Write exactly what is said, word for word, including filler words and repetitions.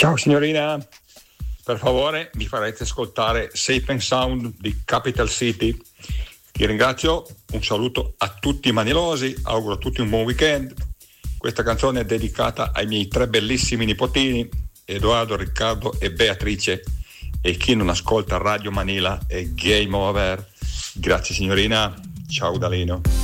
Ciao signorina, per favore mi farete ascoltare Safe and Sound di Capital City. Ti ringrazio, un saluto a tutti i manilosi, auguro a tutti un buon weekend. Questa canzone è dedicata ai miei tre bellissimi nipotini, Edoardo, Riccardo e Beatrice, e chi non ascolta Radio Manila è game over. Grazie signorina, ciao Dalino.